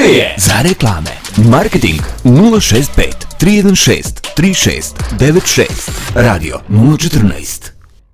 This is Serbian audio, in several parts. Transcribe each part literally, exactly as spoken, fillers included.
je za reklame. Marketing nula šest pet tri jedan šest tri šest devet šest. Radio nula četrnaest.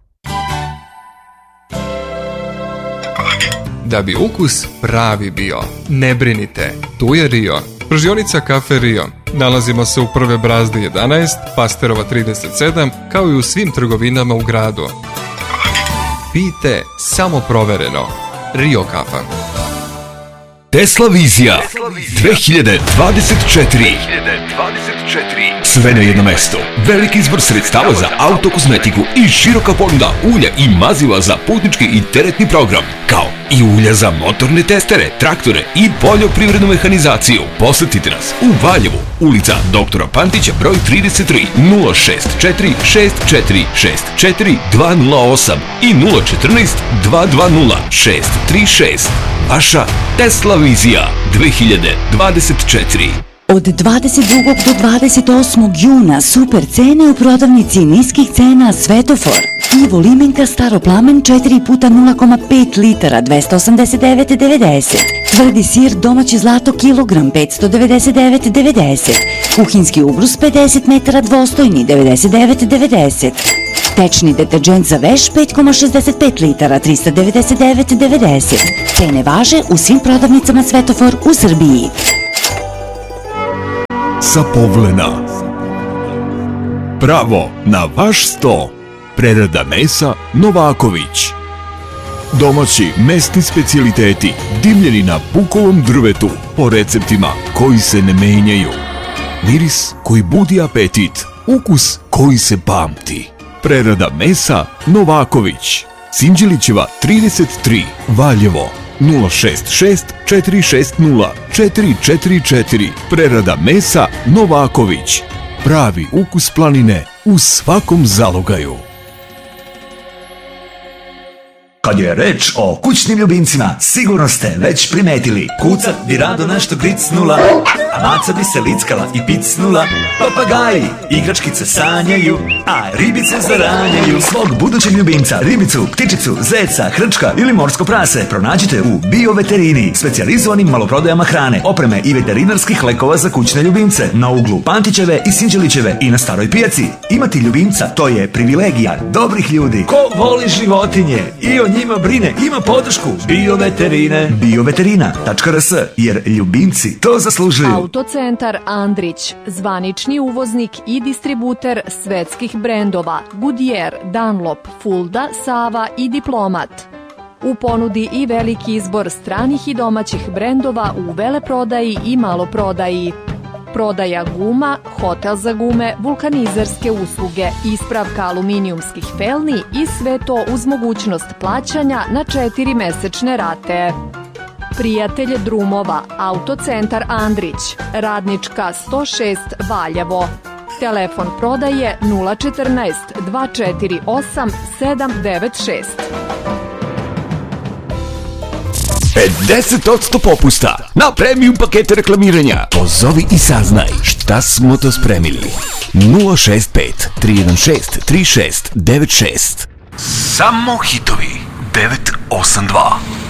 Da bi ukus pravi bio, ne brinite, tu je Rio. Pržionica Kafe Rio. Nalazimo se u Prve Brazde jedanaest, Pasterova trideset sedam, kao i u svim trgovinama u gradu. Pijte samo provereno. Rio kafa. Tesla Vizija dve hiljade dvadeset četiri. Sve na jedno mesto. Veliki izbor sredstava za autokozmetiku i široka ponuda ulja i maziva za putnički i teretni program, kao i ulja za motorne testere, traktore i poljoprivrednu mehanizaciju. Posetite nas u Valjevu, ulica doktora Pantića broj trideset tri, nula šest četiri šest četiri šest četiri dva nula osam i nula četrnaest dva dva nula šest tri šest. Vaša Tesla Vizija dve hiljade dvadeset četiri. Od dvadeset drugog do dvadeset osmog juna super cene u prodavnici niskih cena Svetofor. Pivo Limenka Staroplamen četiri puta nula zarez pet litara dvesta osamdeset devet devedeset. Tvrdi sir domaće zlato kilogram petsto devedeset devet devedeset. Kuhinski ubrus pedeset metara dvostojni devedeset devet devedeset. Tečni deterđent za veš pet zarez šezdeset pet litara trista devedeset devet devedeset. Cene važe u svim prodavnicama Svetofor u Srbiji. Sa Povlena. Pravo na vaš sto. Prerada mesa Novaković. Domaći mesni specijaliteti dimljeni na bukovom drvetu po receptima koji se ne menjaju. Miris koji budi apetit, ukus koji se pamti. Prerada mesa Novaković. Sinđelićeva trideset tri, Valjevo. nula šest šest četiri šest nula četiri četiri četiri. Prerada mesa Novaković. Pravi ukus planine u svakom zalogaju. Kad je reč o kućnim ljubimcima, sigurno ste već primetili. Kucat bi rado nešto gricnula, a maca bi se lickala i picnula. Papagaji igračkice sanjaju, a ribice zaranjaju. Svog budućeg ljubimca, ribicu, ptičicu, zeca, hrčka ili morsko prase pronađite u Bioveterini, specijalizovanim maloprodajama hrane, opreme i veterinarskih lekova za kućne ljubimce na uglu Pantićeve i Sinđelićeve i na Staroj pijaci. Imati ljubimca, to je privilegija dobrih ljudi. Ko voli životinje i o njima brine, ima podršku Bioveterine. Bioveterina tačka r s, jer ljubimci to zaslužuju. Autocentar Andrić, zvanični uvoznik i distributer svetskih brendova Goodyear, Dunlop, Fulda, Sava i Diplomat. U ponudi i veliki izbor stranih i domaćih brendova u veleprodaji i maloprodaji. Prodaja guma, hotel za gume, vulkanizerske usluge, ispravka aluminijumskih felni i sve to uz mogućnost plaćanja na četiri mesečne rate. Prijatelj drumova, Autocentar Andrić, Radnička sto šest Valjevo. Telefon prodaje nula četrnaest dva četiri osam sedam devet šest. pedeset posto popusta na premium pakete reklamiranja. Pozovi i saznaj šta smo to spremili. nula šest pet tri jedan šest tri šest devet šest. Samo hitovi devet osam dva.